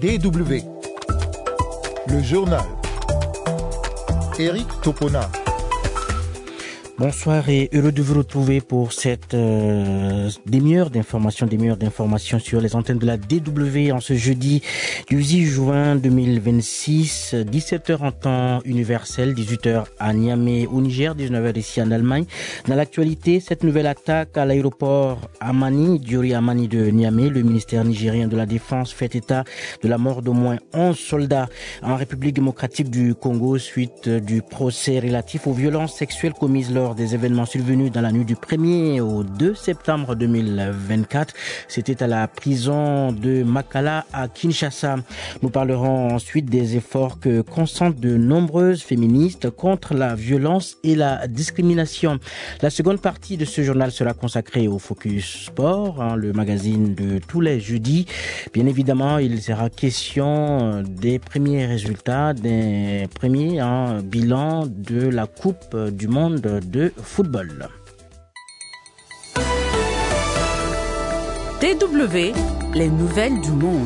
DW. Le journal. Eric Topona. Bonsoir et heureux de vous retrouver pour cette demi-heure d'informations sur les antennes de la DW en ce jeudi du 10 juin 2026, 17h en temps universel, 18h à Niamey au Niger, 19h ici en Allemagne. Dans l'actualité, cette nouvelle attaque à l'aéroport Diori Amani de Niamey, le ministère nigérien de la Défense fait état de la mort d'au moins 11 soldats en République démocratique du Congo suite du procès relatif aux violences sexuelles commises lors des événements survenus dans la nuit du 1er au 2 septembre 2024. C'était à la prison de Makala à Kinshasa. Nous parlerons ensuite des efforts que consentent de nombreuses féministes contre la violence et la discrimination. La seconde partie de ce journal sera consacrée au Focus Sport, le magazine de tous les jeudis. Bien évidemment, il sera question des premiers résultats, des premiers bilans de la Coupe du Monde de football. DW, les nouvelles du monde.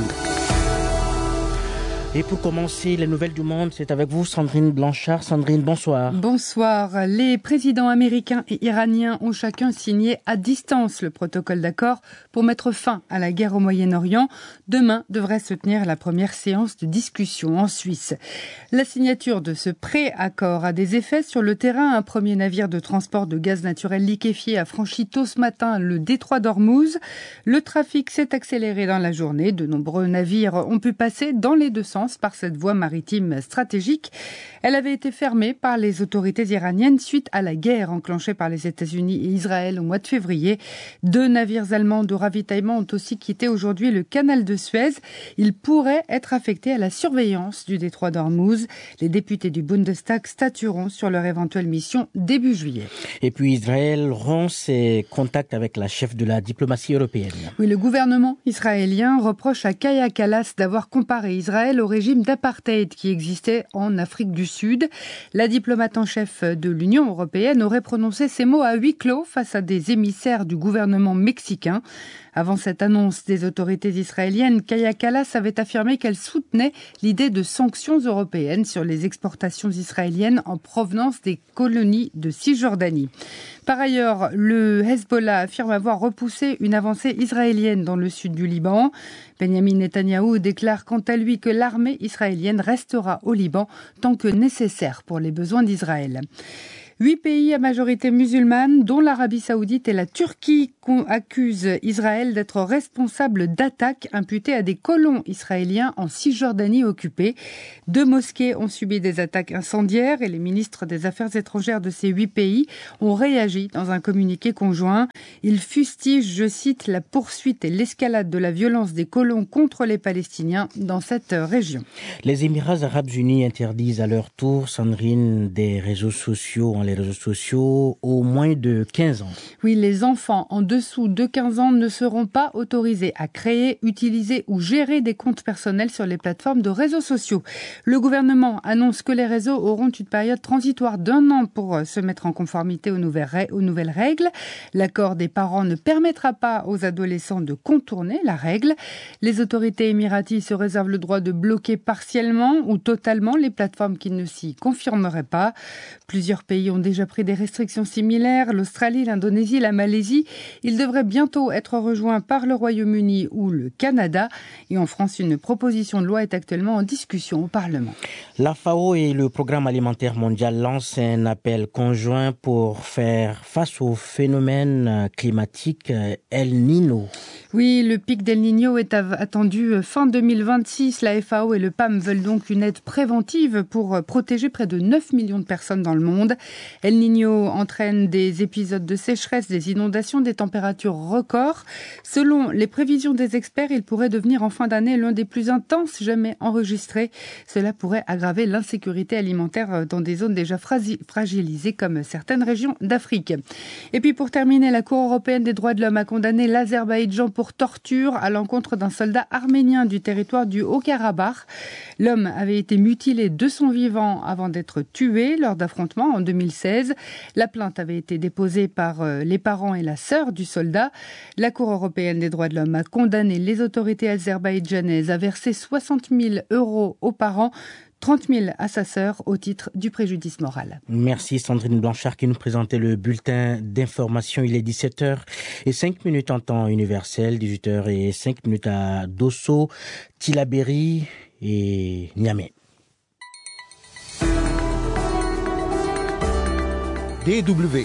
Et pour commencer, les nouvelles du monde, c'est avec vous, Sandrine Blanchard. Sandrine, bonsoir. Bonsoir. Les présidents américains et iraniens ont chacun signé à distance le protocole d'accord pour mettre fin à la guerre au Moyen-Orient. Demain devrait se tenir la première séance de discussion en Suisse. La signature de ce pré-accord a des effets sur le terrain. Un premier navire de transport de gaz naturel liquéfié a franchi tôt ce matin le détroit d'Ormuz. Le trafic s'est accéléré dans la journée. De nombreux navires ont pu passer dans les deux sens par cette voie maritime stratégique. Elle avait été fermée par les autorités iraniennes suite à la guerre enclenchée par les États-Unis et Israël au mois de février. 2 navires allemands de ravitaillement ont aussi quitté aujourd'hui le canal de Suez. Ils pourraient être affectés à la surveillance du détroit d'Ormuz. Les députés du Bundestag statueront sur leur éventuelle mission début juillet. Et puis Israël rompt ses contacts avec la chef de la diplomatie européenne. Oui, le gouvernement israélien reproche à Kaja Kallas d'avoir comparé Israël au régime d'apartheid qui existait en Afrique du Sud. La diplomate en chef de l'Union européenne aurait prononcé ces mots à huis clos face à des émissaires du gouvernement mexicain. Avant cette annonce des autorités israéliennes, Kaja Kallas avait affirmé qu'elle soutenait l'idée de sanctions européennes sur les exportations israéliennes en provenance des colonies de Cisjordanie. Par ailleurs, le Hezbollah affirme avoir repoussé une avancée israélienne dans le sud du Liban. Benjamin Netanyahou déclare quant à lui que l'armée israélienne restera au Liban tant que nécessaire pour les besoins d'Israël. 8 pays à majorité musulmane, dont l'Arabie Saoudite et la Turquie, accusent Israël d'être responsable d'attaques imputées à des colons israéliens en Cisjordanie occupée. 2 mosquées ont subi des attaques incendiaires et les ministres des Affaires étrangères de ces 8 pays ont réagi dans un communiqué conjoint. Ils fustigent, je cite, la poursuite et l'escalade de la violence des colons contre les Palestiniens dans cette région. Les Émirats arabes unis interdisent à leur tour, Sandrine, les réseaux sociaux au moins de 15 ans. Oui, les enfants en dessous de 15 ans ne seront pas autorisés à créer, utiliser ou gérer des comptes personnels sur les plateformes de réseaux sociaux. Le gouvernement annonce que les réseaux auront une période transitoire d'1 an pour se mettre en conformité aux nouvelles règles. L'accord des parents ne permettra pas aux adolescents de contourner la règle. Les autorités émiraties se réservent le droit de bloquer partiellement ou totalement les plateformes qui ne s'y confirmeraient pas. Plusieurs pays ont déjà pris des restrictions similaires, l'Australie, l'Indonésie, la Malaisie. Ils devraient bientôt être rejoints par le Royaume-Uni ou le Canada. Et en France, une proposition de loi est actuellement en discussion au Parlement. La FAO et le Programme alimentaire mondial lancent un appel conjoint pour faire face au phénomène climatique El Niño. Oui, le pic d'El Niño est attendu fin 2026. La FAO et le PAM veulent donc une aide préventive pour protéger près de 9 millions de personnes dans le monde. El Niño entraîne des épisodes de sécheresse, des inondations, des températures records. Selon les prévisions des experts, il pourrait devenir en fin d'année l'un des plus intenses jamais enregistrés. Cela pourrait aggraver l'insécurité alimentaire dans des zones déjà fragilisées comme certaines régions d'Afrique. Et puis pour terminer, la Cour européenne des droits de l'homme a condamné l'Azerbaïdjan pour torture à l'encontre d'un soldat arménien du territoire du Haut-Karabakh. L'homme avait été mutilé de son vivant avant d'être tué lors d'affrontements en 2016. 2016. La plainte avait été déposée par les parents et la sœur du soldat. La Cour européenne des droits de l'homme a condamné les autorités azerbaïdjanaises à verser 60 000 € aux parents, 30 000 à sa sœur au titre du préjudice moral. Merci Sandrine Blanchard qui nous présentait le bulletin d'information. Il est 17h05 en temps universel, 18h05 à Dosso, Tillabéri et Niamey. DW.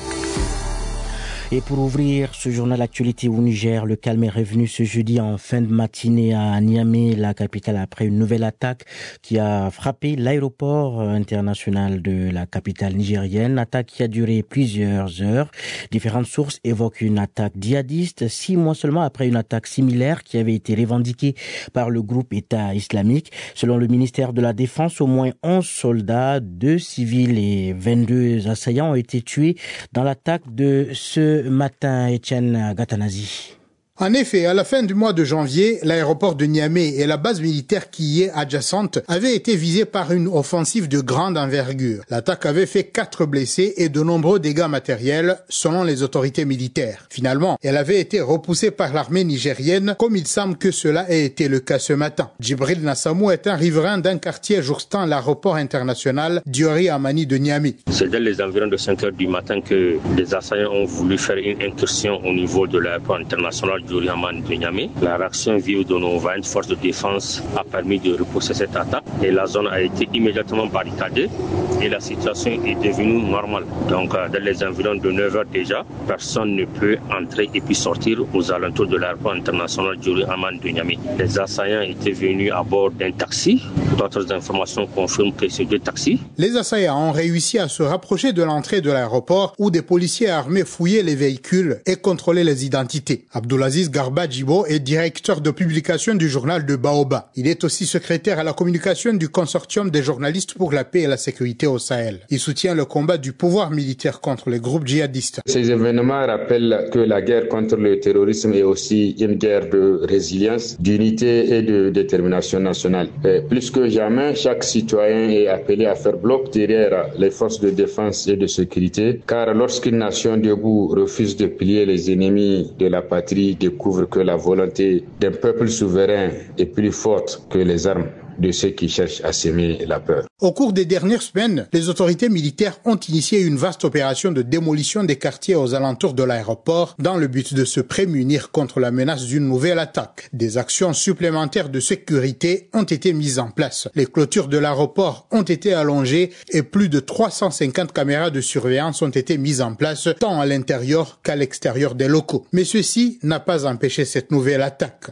Et pour ouvrir ce journal Actualité au Niger, le calme est revenu ce jeudi en fin de matinée à Niamey, la capitale, après une nouvelle attaque qui a frappé l'aéroport international de la capitale nigérienne. Attaque qui a duré plusieurs heures. Différentes sources évoquent une attaque djihadiste, 6 mois seulement après une attaque similaire qui avait été revendiquée par le groupe État islamique. Selon le ministère de la Défense, au moins 11 soldats, 2 civils et 22 assaillants ont été tués dans l'attaque de ce matin. Etienne Gatanazi. En effet, à la fin du mois de janvier, l'aéroport de Niamey et la base militaire qui y est adjacente avaient été visés par une offensive de grande envergure. L'attaque avait fait 4 blessés et de nombreux dégâts matériels, selon les autorités militaires. Finalement, elle avait été repoussée par l'armée nigérienne, comme il semble que cela ait été le cas ce matin. Djibril Nassamou est un riverain d'un quartier jouxtant l'aéroport international Diori Amani de Niamey. C'est dès les environs de 5 heures du matin que les assaillants ont voulu faire une incursion au niveau de l'aéroport international de Niamey. La réaction vive de nos 20 forces de défense a permis de repousser cette attaque et la zone a été immédiatement barricadée et la situation est devenue normale. Donc dans les environs de 9 heures déjà, personne ne peut entrer et puis sortir aux alentours de l'aéroport international Djuri Aman de Niamey. Les assaillants étaient venus à bord d'un taxi. D'autres informations confirment que c'est 2 taxis. Les assaillants ont réussi à se rapprocher de l'entrée de l'aéroport où des policiers armés fouillaient les véhicules et contrôlaient les identités. Abdoulaziz Garba Djibo est directeur de publication du journal de Baoba. Il est aussi secrétaire à la communication du consortium des journalistes pour la paix et la sécurité au Sahel. Il soutient le combat du pouvoir militaire contre les groupes djihadistes. Ces événements rappellent que la guerre contre le terrorisme est aussi une guerre de résilience, d'unité et de détermination nationale. Et plus que jamais, chaque citoyen est appelé à faire bloc derrière les forces de défense et de sécurité, car lorsqu'une nation debout refuse de plier les ennemis de la patrie, découvre que la volonté d'un peuple souverain est plus forte que les armes de ceux qui cherchent à semer la peur. Au cours des dernières semaines, les autorités militaires ont initié une vaste opération de démolition des quartiers aux alentours de l'aéroport dans le but de se prémunir contre la menace d'une nouvelle attaque. Des actions supplémentaires de sécurité ont été mises en place. Les clôtures de l'aéroport ont été allongées et plus de 350 caméras de surveillance ont été mises en place tant à l'intérieur qu'à l'extérieur des locaux. Mais ceci n'a pas empêché cette nouvelle attaque.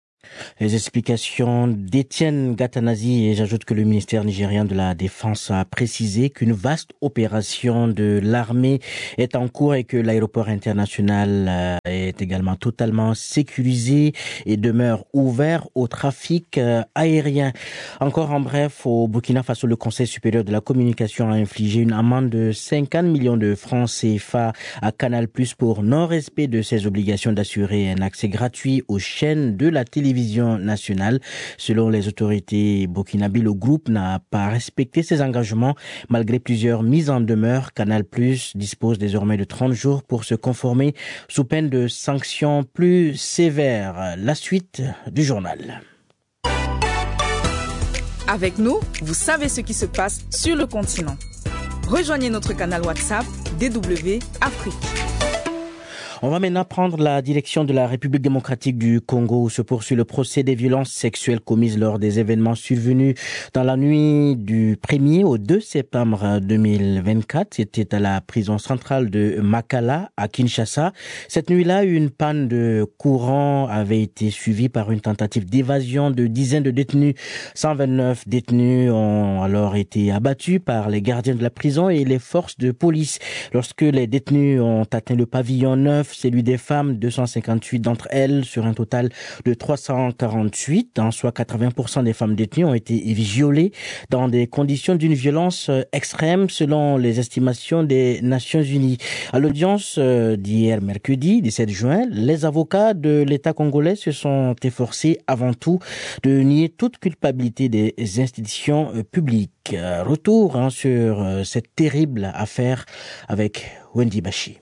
Les explications d'Étienne Gatanazi, et j'ajoute que le ministère nigérien de la Défense a précisé qu'une vaste opération de l'armée est en cours et que l'aéroport international est également totalement sécurisé et demeure ouvert au trafic aérien. Encore en bref, au Burkina Faso, le Conseil supérieur de la communication a infligé une amende de 50 millions de francs CFA à Canal+ pour non-respect de ses obligations d'assurer un accès gratuit aux chaînes de la télévision nationale. Selon les autorités burkinabées, le groupe n'a pas respecté ses engagements. Malgré plusieurs mises en demeure, Canal+ dispose désormais de 30 jours pour se conformer sous peine de sanctions plus sévères. La suite du journal. Avec nous, vous savez ce qui se passe sur le continent. Rejoignez notre canal WhatsApp DW Afrique. On va maintenant prendre la direction de la République démocratique du Congo où se poursuit le procès des violences sexuelles commises lors des événements survenus dans la nuit du 1er au 2 septembre 2024. C'était à la prison centrale de Makala à Kinshasa. Cette nuit-là, une panne de courant avait été suivie par une tentative d'évasion de dizaines de détenus. 129 détenus ont alors été abattus par les gardiens de la prison et les forces de police. Lorsque les détenus ont atteint le pavillon 9, 149 celui des femmes, 258 d'entre elles sur un total de 348, soit 80% des femmes détenues ont été violées dans des conditions d'une violence extrême selon les estimations des Nations Unies. À l'audience d'hier mercredi 17 juin, les avocats de l'État congolais se sont efforcés avant tout de nier toute culpabilité des institutions publiques. Retour sur cette terrible affaire avec Wendy Bachi.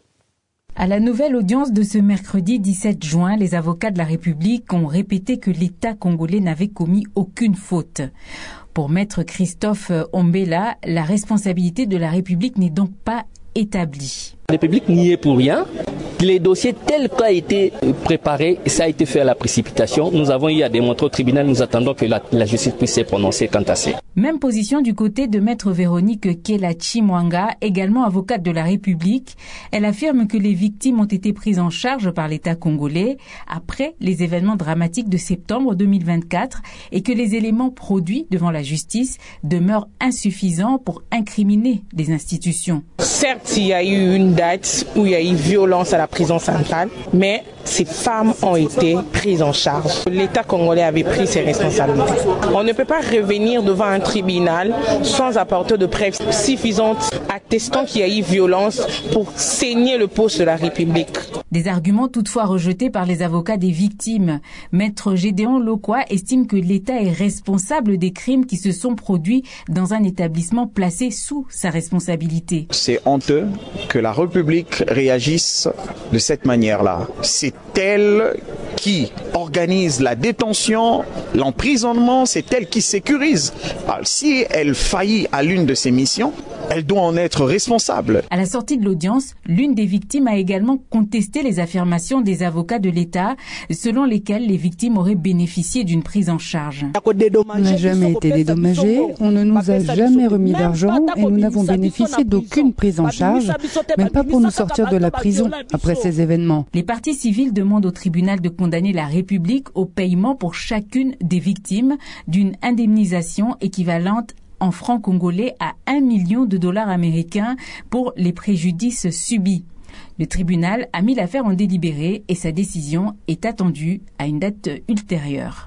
À la nouvelle audience de ce mercredi 17 juin, les avocats de la République ont répété que l'État congolais n'avait commis aucune faute. Pour maître Christophe Ombela, la responsabilité de la République n'est donc pas établie. La République n'y est pour rien. Les dossiers tels qu'a été préparé, ça a été fait à la précipitation. Nous avons eu à démontrer au tribunal, nous attendons que la justice puisse se prononcer quant à ça. Même position du côté de maître Véronique Kelachi Mwanga, également avocate de la République. Elle affirme que les victimes ont été prises en charge par l'État congolais après les événements dramatiques de septembre 2024 et que les éléments produits devant la justice demeurent insuffisants pour incriminer les institutions. Certes, il y a eu une date où il y a eu violence à la prison centrale, mais ces femmes ont été prises en charge. L'État congolais avait pris ses responsabilités. On ne peut pas revenir devant un tribunal sans apporter de preuves suffisantes attestant qu'il y a eu violence pour saigner le poste de la République. Des arguments toutefois rejetés par les avocats des victimes. Maître Gédéon Lokwa estime que l'État est responsable des crimes qui se sont produits dans un établissement placé sous sa responsabilité. C'est honteux que la République réagisse de cette manière-là. C'est elle qui organise la détention, l'emprisonnement, c'est elle qui sécurise. Alors, si elle faillit à l'une de ses missions, elle doit en être responsable. À la sortie de l'audience, l'une des victimes a également contesté les affirmations des avocats de l'État, selon lesquelles les victimes auraient bénéficié d'une prise en charge. On n'a jamais été dédommagés, on ne nous a jamais remis d'argent et nous n'avons bénéficié d'aucune prise en charge, même pas pour nous sortir de la prison après ces événements. Les parties civiles demandent au tribunal de condamner la République au paiement pour chacune des victimes d'une indemnisation équivalente en francs congolais à 1 million de dollars américains pour les préjudices subis. Le tribunal a mis l'affaire en délibéré et sa décision est attendue à une date ultérieure.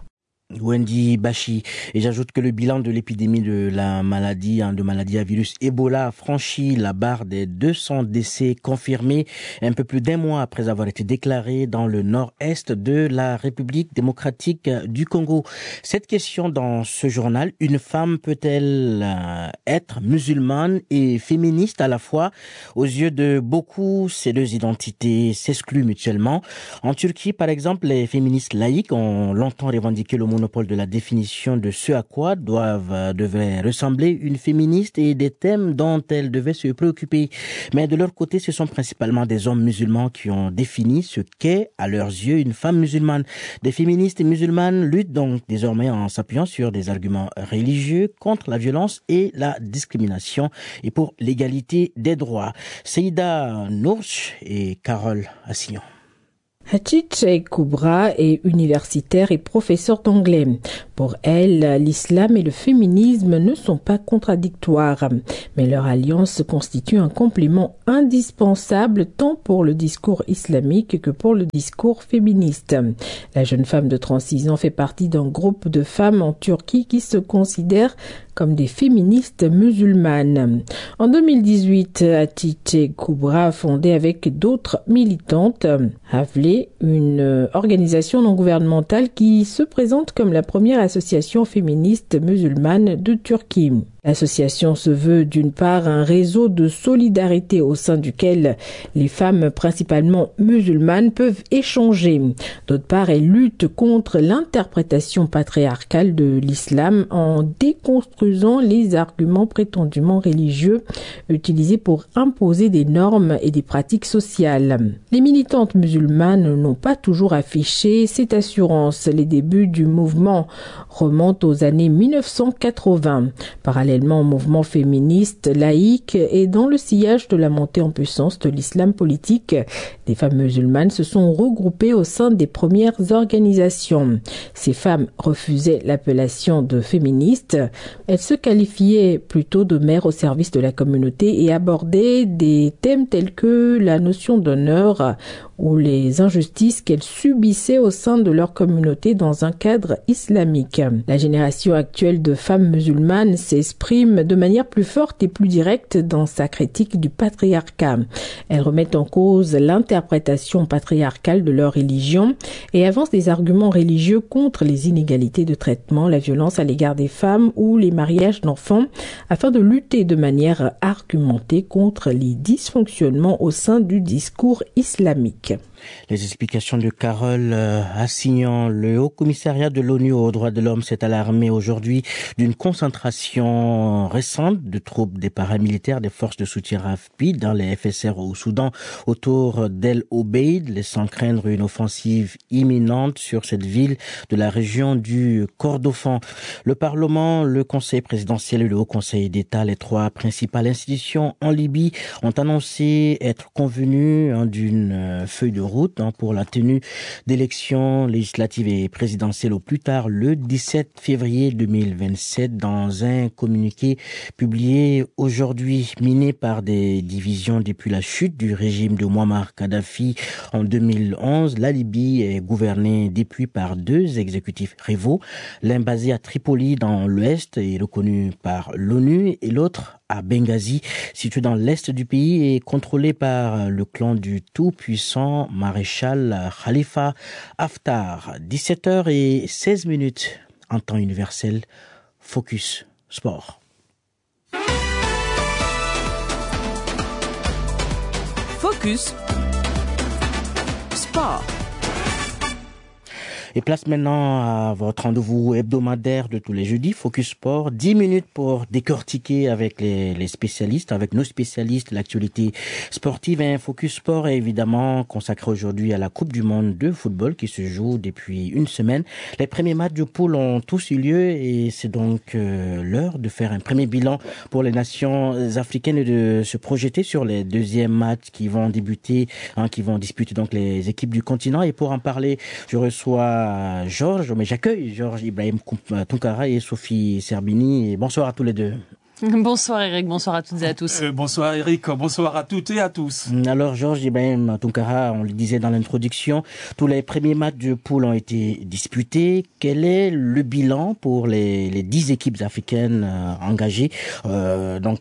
Wendy Bachi. Et j'ajoute que le bilan de l'épidémie de la maladie, à virus Ebola a franchi la barre des 200 décès confirmés un peu plus d'1 mois après avoir été déclaré dans le nord-est de la République démocratique du Congo. Cette question dans ce journal, une femme peut-elle être musulmane et féministe à la fois? Aux yeux de beaucoup, ces deux identités s'excluent mutuellement. En Turquie, par exemple, les féministes laïques ont longtemps revendiqué le monopole de la définition de ce à quoi devrait ressembler une féministe et des thèmes dont elle devait se préoccuper. Mais de leur côté, ce sont principalement des hommes musulmans qui ont défini ce qu'est, à leurs yeux, une femme musulmane. Des féministes musulmanes luttent donc désormais en s'appuyant sur des arguments religieux contre la violence et la discrimination et pour l'égalité des droits. Seïda Nourch et Carole Assignon. Hatice Koubra est universitaire et professeure d'anglais. Pour elle, l'islam et le féminisme ne sont pas contradictoires, mais leur alliance constitue un complément indispensable tant pour le discours islamique que pour le discours féministe. La jeune femme de 36 ans fait partie d'un groupe de femmes en Turquie qui se considèrent comme des féministes musulmanes. En 2018, Hatice Koubra a fondé avec d'autres militantes Havle, une organisation non gouvernementale qui se présente comme la première association féministe musulmane de Turquie. L'association se veut d'une part un réseau de solidarité au sein duquel les femmes principalement musulmanes peuvent échanger. D'autre part, elle lutte contre l'interprétation patriarcale de l'islam en déconstruisant les arguments prétendument religieux utilisés pour imposer des normes et des pratiques sociales. Les militantes musulmanes n'ont pas toujours affiché cette assurance. Les débuts du mouvement remontent aux années 1980. Parallèlement parallèlement au mouvement féministe, laïque et dans le sillage de la montée en puissance de l'islam politique, des femmes musulmanes se sont regroupées au sein des premières organisations. Ces femmes refusaient l'appellation de féministes. Elles se qualifiaient plutôt de mères au service de la communauté et abordaient des thèmes tels que la notion d'honneur ou les injustices qu'elles subissaient au sein de leur communauté dans un cadre islamique. La génération actuelle de femmes musulmanes s'exprime de manière plus forte et plus directe dans sa critique du patriarcat. Elles remettent en cause l'interprétation patriarcale de leur religion et avancent des arguments religieux contre les inégalités de traitement, la violence à l'égard des femmes ou les mariages d'enfants, afin de lutter de manière argumentée contre les dysfonctionnements au sein du discours islamique. Les explications de Carole Assignan. Le Haut-Commissariat de l'ONU aux droits de l'homme s'est alarmé aujourd'hui d'une concentration récente de troupes des paramilitaires des forces de soutien rapide dans les FSR au Soudan autour d'El Obeid, laissant craindre une offensive imminente sur cette ville de la région du Kordofan. Le Parlement, le Conseil présidentiel et le Haut Conseil d'État, les trois principales institutions en Libye, ont annoncé être convenus d'une feuille de route pour la tenue d'élections législatives et présidentielles au plus tard le 17 février 2027. Dans un communiqué publié aujourd'hui, miné par des divisions depuis la chute du régime de Muammar Kadhafi en 2011, la Libye est gouvernée depuis par deux exécutifs rivaux, l'un basé à Tripoli dans l'ouest et reconnu par l'ONU et l'autre à Benghazi, situé dans l'est du pays et contrôlé par le clan du tout-puissant maréchal Khalifa Haftar. 17h16 en temps universel. Focus Sport. Focus Sport. Et place maintenant à votre rendez-vous hebdomadaire de tous les jeudis, Focus Sport. 10 minutes pour décortiquer avec les spécialistes, avec nos spécialistes, l'actualité sportive. Un Focus Sport est évidemment consacré aujourd'hui à la Coupe du Monde de football qui se joue depuis une semaine. Les premiers matchs de poule ont tous eu lieu et c'est donc l'heure de faire un premier bilan pour les nations africaines et de se projeter sur les deuxièmes matchs qui vont débuter, qui vont disputer donc les équipes du continent. Et pour en parler, je reçois j'accueille Georges Ibrahim Tounkara et Sophie Serbini. Et bonsoir à tous les deux. Bonsoir Eric, bonsoir à toutes et à tous. Bonsoir Eric, bonsoir à toutes et à tous. Alors Georges Ibrahim Tounkara, on le disait dans l'introduction, tous les premiers matchs de poule ont été disputés. Quel est le bilan pour les 10 équipes africaines engagées dans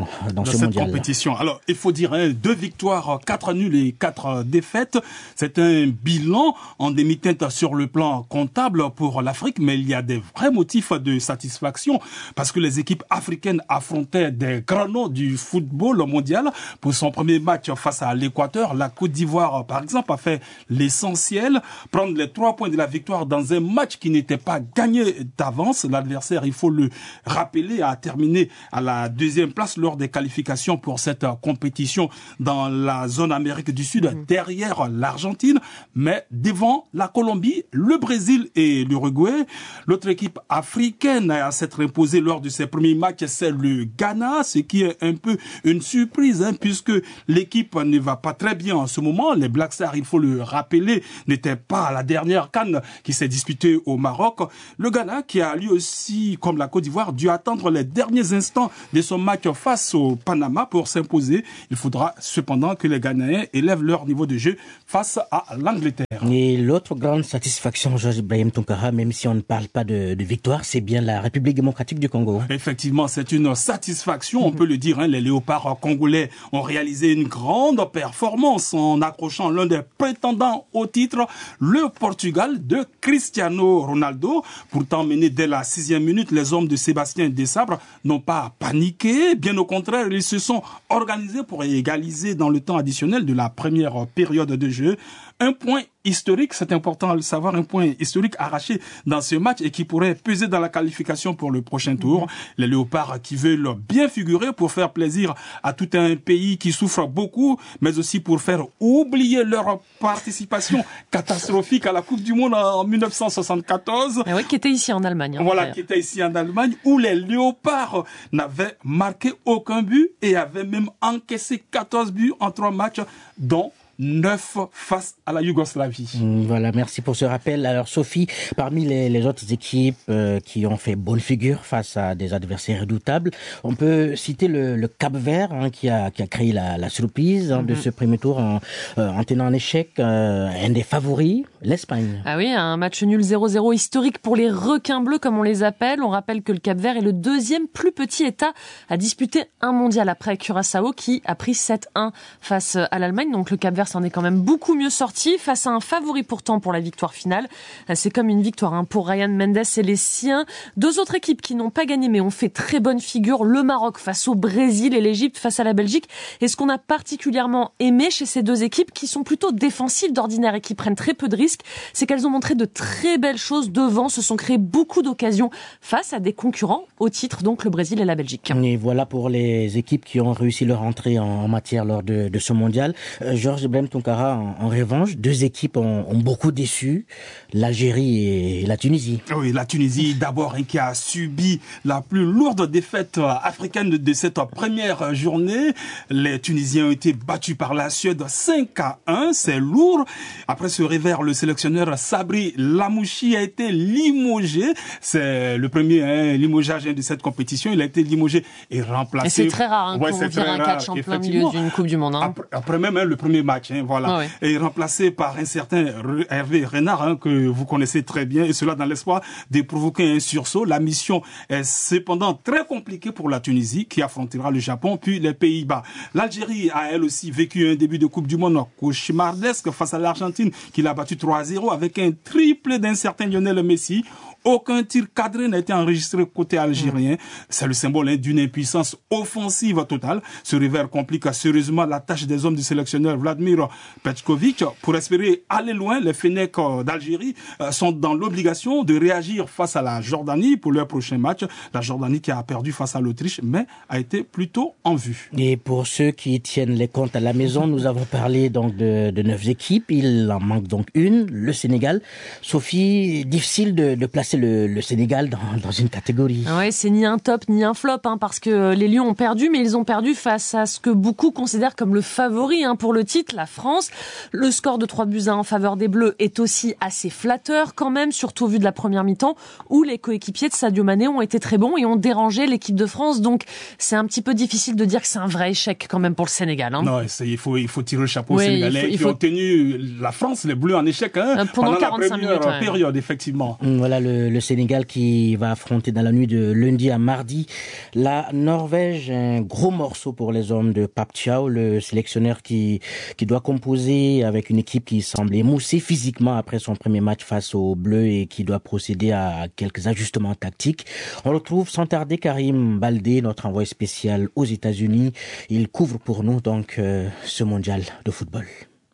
ce cette mondial compétition? Alors il faut dire 2 victoires, 4 nuls et 4 défaites. C'est un bilan en demi-teinte sur le plan comptable pour l'Afrique, mais il y a des vrais motifs de satisfaction parce que les équipes africaines affrontait des grands noms du football mondial. Pour son premier match face à l'Équateur, la Côte d'Ivoire, par exemple, a fait l'essentiel, prendre les 3 points de la victoire dans un match qui n'était pas gagné d'avance. L'adversaire, il faut le rappeler, a terminé à la 2e place lors des qualifications pour cette compétition dans la zone Amérique du Sud, derrière l'Argentine, mais devant la Colombie, le Brésil et l'Uruguay. L'autre équipe africaine à s'être imposée lors de ses premiers matchs, c'est le Ghana, ce qui est un peu une surprise, puisque l'équipe ne va pas très bien en ce moment. Les Black Stars, il faut le rappeler, n'étaient pas à la dernière CAN qui s'est disputée au Maroc. Le Ghana, qui a lui aussi, comme la Côte d'Ivoire, dû attendre les derniers instants de son match face au Panama pour s'imposer. Il faudra cependant que les Ghanéens élèvent leur niveau de jeu face à l'Angleterre. Et l'autre grande satisfaction, Georges Ibrahim Tounkara, même si on ne parle pas de victoire, c'est bien la République démocratique du Congo. Effectivement, c'est une satisfaction, on peut le dire. Les léopards congolais ont réalisé une grande performance en accrochant l'un des prétendants au titre, le Portugal de Cristiano Ronaldo. Pourtant mené dès la 6e minute, les hommes de Sébastien Desabre n'ont pas paniqué. Bien au contraire, ils se sont organisés pour égaliser dans le temps additionnel de la première période de jeu. un point historique, c'est important de le savoir, un point historique arraché dans ce match et qui pourrait peser dans la qualification pour le prochain tour. Les Léopards qui veulent bien figurer pour faire plaisir à tout un pays qui souffre beaucoup, mais aussi pour faire oublier leur participation catastrophique à la Coupe du Monde en 1974. Et oui, qui était ici en Allemagne. Voilà, qui était ici en Allemagne, où les Léopards n'avaient marqué aucun but et avaient même encaissé 14 buts en 3 matchs, dont 9 face à la Yougoslavie. Voilà, merci pour ce rappel. Alors Sophie, parmi les autres équipes qui ont fait bonne figure face à des adversaires redoutables, on peut citer le Cap-Vert qui a créé la surprise de ce premier tour en tenant en échec un des favoris, l'Espagne. Ah oui, un match nul 0-0 historique pour les requins bleus comme on les appelle. On rappelle que le Cap-Vert est le deuxième plus petit État à disputer un mondial après Curaçao qui a pris 7-1 face à l'Allemagne. Donc le Cap-Vert s'en est quand même beaucoup mieux sorti face à un favori pourtant pour la victoire finale. C'est comme une victoire pour Ryan Mendes et les siens. 2 autres équipes qui n'ont pas gagné mais ont fait très bonne figure. Le Maroc face au Brésil et l'Égypte face à la Belgique. Et ce qu'on a particulièrement aimé chez ces 2 équipes qui sont plutôt défensives d'ordinaire et qui prennent très peu de risques, c'est qu'elles ont montré de très belles choses devant, se sont créées beaucoup d'occasions face à des concurrents au titre, donc le Brésil et la Belgique. Et voilà pour les équipes qui ont réussi leur entrée en matière lors de ce mondial. Georges Blem Tonkara, en revanche, 2 équipes ont beaucoup déçu, l'Algérie et la Tunisie. Oui, la Tunisie d'abord qui a subi la plus lourde défaite africaine de cette première journée. Les Tunisiens ont été battus par la Suède 5-1, c'est lourd. Après ce revers, le sélectionneur Sabri Lamouchi a été limogé. C'est le premier limogeage de cette compétition. Il a été limogé et remplacé. Et c'est très rare qu'on vire un catch en plein milieu d'une Coupe du Monde. Après même le premier match, voilà. Ouais. Et remplacé par un certain Hervé Renard, que vous connaissez très bien, et cela dans l'espoir de provoquer un sursaut. La mission est cependant très compliquée pour la Tunisie, qui affrontera le Japon, puis les Pays-Bas. L'Algérie a elle aussi vécu un début de Coupe du Monde cauchemardesque face à l'Argentine, qui l'a battu 3-0 avec un triplé d'un certain Lionel Messi. Aucun tir cadré n'a été enregistré côté algérien. C'est le symbole d'une impuissance offensive totale. Ce revers complique sérieusement la tâche des hommes du sélectionneur Vladimir Petkovic. Pour espérer aller loin, les Fennecs d'Algérie sont dans l'obligation de réagir face à la Jordanie pour leur prochain match. La Jordanie qui a perdu face à l'Autriche, mais a été plutôt en vue. Et pour ceux qui tiennent les comptes à la maison, nous avons parlé donc de 9 équipes. Il en manque donc une, le Sénégal. Sophie, difficile de placer le Sénégal dans une catégorie. Ouais, c'est ni un top ni un flop, parce que les Lions ont perdu, mais ils ont perdu face à ce que beaucoup considèrent comme le favori pour le titre, la France. Le score de 3-1 en faveur des Bleus est aussi assez flatteur quand même, surtout au vu de la première mi-temps, où les coéquipiers de Sadio Mané ont été très bons et ont dérangé l'équipe de France. Donc c'est un petit peu difficile de dire que c'est un vrai échec quand même pour le Sénégal. Non, il faut tirer le chapeau aux Sénégalais qui ont tenu la France, les Bleus en échec pendant 45 la première période, effectivement. Voilà le Sénégal qui va affronter dans la nuit de lundi à mardi la Norvège. Un gros morceau pour les hommes de Pape Thiaw, le sélectionneur qui doit composer avec une équipe qui semble émoussée physiquement après son premier match face aux Bleus et qui doit procéder à quelques ajustements tactiques. On retrouve sans tarder Karim Baldé, notre envoyé spécial aux États-Unis. Il couvre pour nous donc ce mondial de football.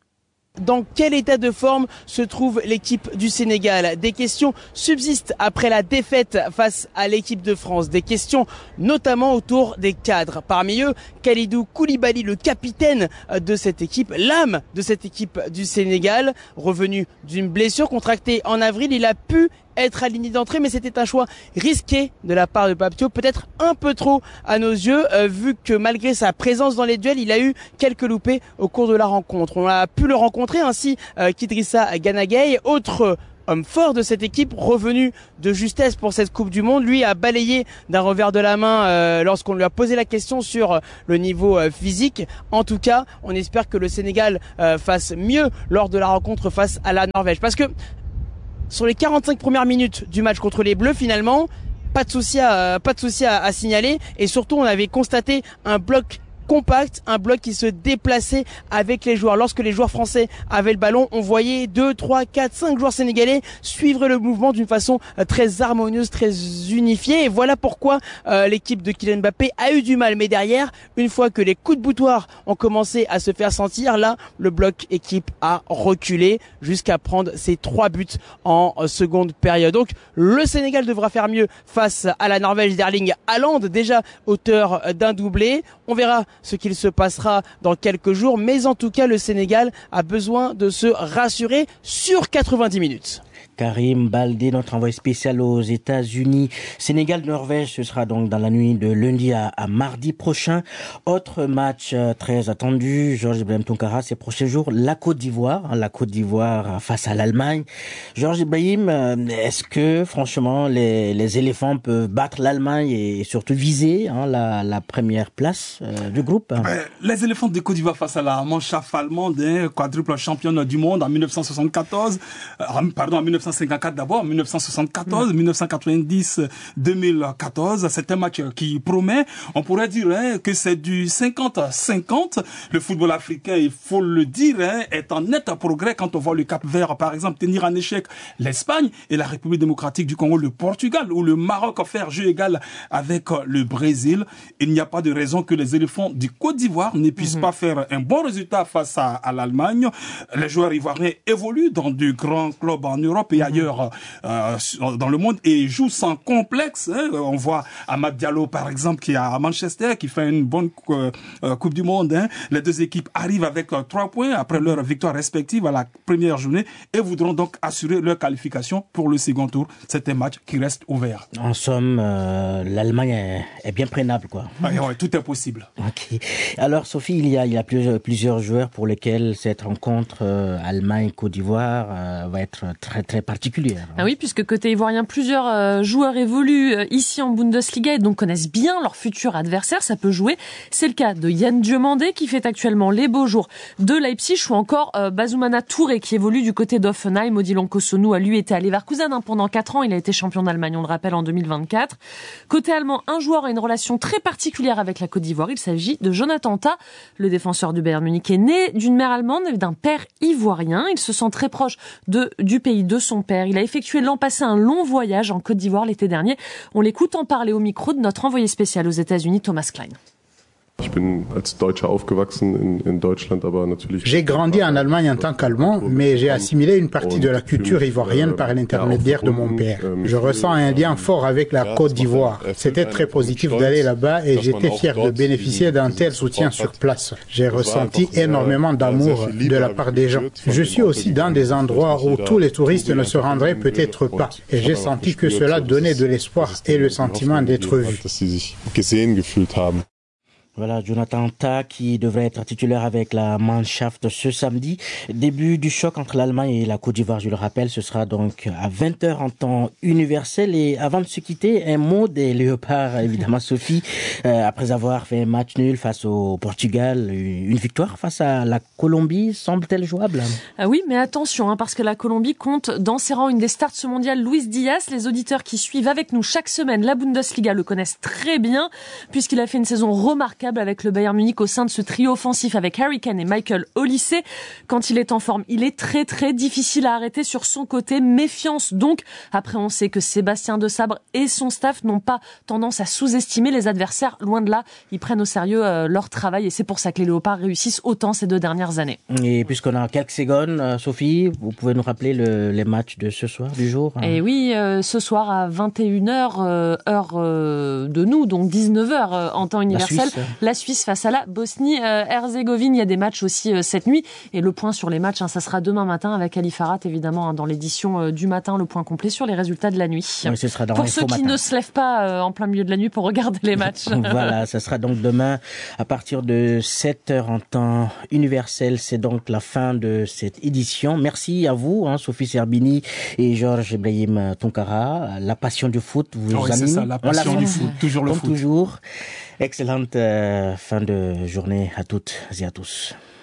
Dans quel état de forme se trouve l'équipe du Sénégal? Des questions subsistent après la défaite face à l'équipe de France. Des questions notamment autour des cadres. Parmi eux, Kalidou Koulibaly, le capitaine de cette équipe, l'âme de cette équipe du Sénégal, revenu d'une blessure contractée en avril. Il a pu être aligné d'entrée, mais c'était un choix risqué de la part de Pape Thiaw, peut-être un peu trop à nos yeux, vu que malgré sa présence dans les duels, il a eu quelques loupés au cours de la rencontre. On a pu le rencontrer ainsi qu'Idrissa Gana Gueye, autre homme fort de cette équipe, revenu de justesse pour cette Coupe du Monde. Lui a balayé d'un revers de la main lorsqu'on lui a posé la question sur le niveau physique. En tout cas, on espère que le Sénégal fasse mieux lors de la rencontre face à la Norvège. Parce que sur les 45 premières minutes du match contre les Bleus, finalement, pas de souci à signaler. Et surtout, on avait constaté un bloc compact, un bloc qui se déplaçait avec les joueurs. Lorsque les joueurs français avaient le ballon, on voyait 2, 3, 4, 5 joueurs sénégalais suivre le mouvement d'une façon très harmonieuse, très unifiée. Et voilà pourquoi l'équipe de Kylian Mbappé a eu du mal. Mais derrière, une fois que les coups de boutoir ont commencé à se faire sentir, là, le bloc équipe a reculé jusqu'à prendre ses 3 buts en seconde période. Donc, le Sénégal devra faire mieux face à la Norvège d'Erling Haaland, déjà auteur d'un doublé. On verra ce qu'il se passera dans quelques jours, mais en tout cas, le Sénégal a besoin de se rassurer sur 90 minutes. Karim Baldé, notre envoyé spécial aux États-Unis. Sénégal-Norvège, ce sera donc dans la nuit de lundi à mardi prochain. Autre match très attendu, Georges Ibrahim Tounkara, ces prochains jours, la Côte d'Ivoire face à l'Allemagne. Georges Ibrahim, est-ce que franchement les éléphants peuvent battre l'Allemagne et surtout viser la première place du groupe? Les éléphants de Côte d'Ivoire face à la Mannschaft allemande, quadruple championne du monde en 1974, en 1954 d'abord, 1974, 1990, 2014. C'est un match qui promet. On pourrait dire que c'est du 50-50. Le football africain, il faut le dire, est en net progrès quand on voit le Cap-Vert, par exemple, tenir en échec l'Espagne et la République démocratique du Congo, le Portugal, ou le Maroc faire jeu égal avec le Brésil. Il n'y a pas de raison que les éléphants du Côte d'Ivoire ne puissent pas faire un bon résultat face à l'Allemagne. Les joueurs ivoiriens évoluent dans de grands clubs en Europe et ailleurs dans le monde et jouent sans complexe. On voit Amad Diallo par exemple qui est à Manchester, qui fait une bonne Coupe du Monde. Les deux équipes arrivent avec 3 points après leur victoire respective à la première journée et voudront donc assurer leur qualification pour le second tour. C'est un match qui reste ouvert. En somme, l'Allemagne est bien prenable, quoi. Ouais, tout est possible. Ok. Alors Sophie, il y a plusieurs joueurs pour lesquels cette rencontre Allemagne-Côte d'Ivoire va être très très particulière. Ah oui, puisque côté ivoirien, plusieurs joueurs évoluent ici en Bundesliga et donc connaissent bien leur futur adversaire. Ça peut jouer. C'est le cas de Yann Diomandé qui fait actuellement les beaux jours de Leipzig ou encore Bazoumana Touré qui évolue du côté d'Offenheim. Odilon Kossounou a lui été à Leverkusen pendant 4 ans. Il a été champion d'Allemagne, on le rappelle, en 2024. Côté allemand, un joueur a une relation très particulière avec la Côte d'Ivoire. Il s'agit de Jonathan Tah. Le défenseur du Bayern Munich est né d'une mère allemande et d'un père ivoirien. Il se sent très proche du pays de son père. Il a effectué l'an passé un long voyage en Côte d'Ivoire l'été dernier. On l'écoute en parler au micro de notre envoyé spécial aux États-Unis, Thomas Klein. J'ai grandi en Allemagne en tant qu'Allemand, mais j'ai assimilé une partie de la culture ivoirienne par l'intermédiaire de mon père. Je ressens un lien fort avec la Côte d'Ivoire. C'était très positif d'aller là-bas et j'étais fier de bénéficier d'un tel soutien sur place. J'ai ressenti énormément d'amour de la part des gens. Je suis aussi dans des endroits où tous les touristes ne se rendraient peut-être pas. Et j'ai senti que cela donnait de l'espoir et le sentiment d'être vu. Voilà, Jonathan Tah qui devrait être titulaire avec la Mannschaft ce samedi. Début du choc entre l'Allemagne et la Côte d'Ivoire, je le rappelle, ce sera donc à 20h en temps universel. Et avant de se quitter, un mot des Léopards, évidemment, Sophie. Après avoir fait un match nul face au Portugal, une victoire face à la Colombie semble-t-elle jouable? Ah oui, mais attention, parce que la Colombie compte dans ses rangs une des stars de ce mondial, Luis Diaz. Les auditeurs qui suivent avec nous chaque semaine la Bundesliga le connaissent très bien, puisqu'il a fait une saison remarquable avec le Bayern Munich au sein de ce trio offensif avec Harry Kane et Michael Olise. Quand il est en forme, il est très très difficile à arrêter sur son côté. Méfiance donc. Après, on sait que Sébastien Desabre et son staff n'ont pas tendance à sous-estimer les adversaires. Loin de là, ils prennent au sérieux leur travail et c'est pour ça que les Léopards réussissent autant ces 2 dernières années. Et puisqu'on a quelques secondes, Sophie, vous pouvez nous rappeler les matchs de ce soir, du jour? Et oui, ce soir à 21h, heure de nous, donc 19h en temps universel. La Suisse face à la Bosnie-Herzégovine. Il y a des matchs aussi cette nuit. Et le point sur les matchs, ça sera demain matin avec Ali Farhat, évidemment, dans l'édition du matin, le point complet sur les résultats de la nuit. Oui, ce sera dans pour ceux qui ne se lèvent pas en plein milieu de la nuit pour regarder les matchs. Voilà, ça sera donc demain à partir de 7h en temps universel. C'est donc la fin de cette édition. Merci à vous, Sophie Serbini et Georges Ibrahim Tounkara. La passion du foot vous anime. C'est ça, la passion du foot, toujours le foot. Toujours. Excellente fin de journée à toutes et à tous.